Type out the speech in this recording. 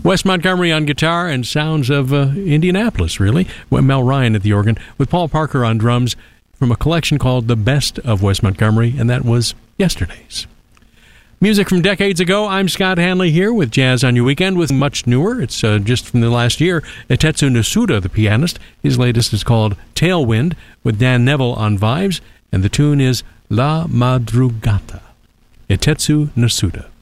Wes Montgomery on guitar and sounds of Indianapolis, really. Mel Ryan at the organ, with Paul Parker on drums from a collection called The Best of Wes Montgomery, and that was yesterday's. Music from decades ago. I'm Scott Hanley here with Jazz on Your Weekend with much newer. It's just from the last year. Etetsu Nasuda, the pianist. His latest is called Tailwind with Dan Neville on vibes, and the tune is La Madrugata. Etetsu Nasuda.